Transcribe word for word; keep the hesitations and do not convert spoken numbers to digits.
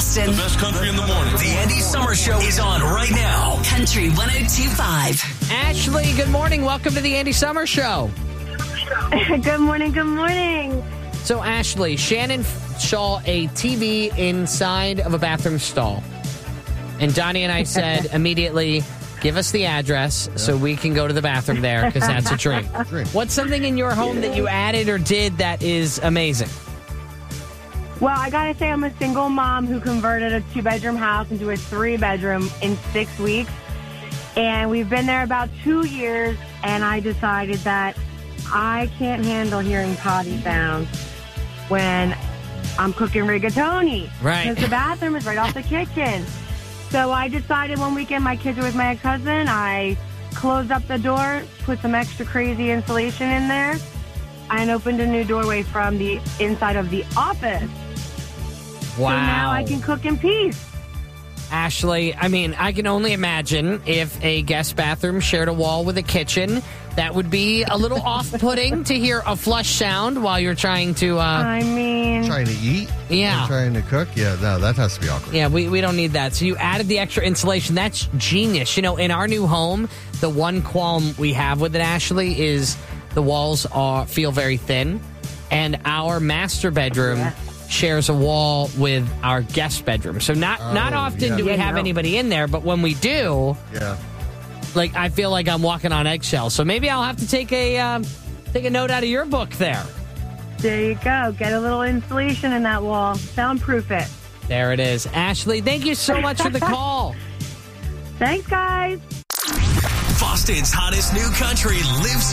Boston. The best country in the morning. The Andy Summer Show is on right now. Country one oh two point five. Ashley, good morning. Welcome to the Andy Summer Show. Good morning, good morning. So, Ashley, Shannon saw a T V inside of a bathroom stall. And Donnie and I said immediately, give us the address yeah. so we can go to the bathroom there because that's a dream. dream. What's something in your home that you added or did that is amazing? Well, I gotta say, I'm a single mom who converted a two-bedroom house into a three-bedroom in six weeks. And we've been there about two years, and I decided that I can't handle hearing potty sounds when I'm cooking rigatoni. Right. Because the bathroom is right off the kitchen. So I decided one weekend my kids were with my ex-husband. I closed up the door, put some extra crazy insulation in there, and opened a new doorway from the inside of the office. Wow. So now I can cook in peace. Ashley, I mean, I can only imagine if a guest bathroom shared a wall with a kitchen, that would be a little off-putting to hear a flush sound while you're trying to... Uh, I mean... Trying to eat? Yeah. Or trying to cook? Yeah, no, that has to be awkward. Yeah, we, we don't need that. So you added the extra insulation. That's genius. You know, in our new home, the one qualm we have with it, Ashley, is the walls are feel very thin. And our master bedroom... Yeah. shares a wall with our guest bedroom. So not oh, not often yeah. do we yeah, have no. anybody in there, but when we do, yeah, like I feel like I'm walking on eggshells. So maybe I'll have to take a um, take a note out of your book there. There you go. Get a little insulation in that wall. Soundproof it. There it is. Ashley, thank you so much for the call. Thanks, guys. Boston's hottest new country lives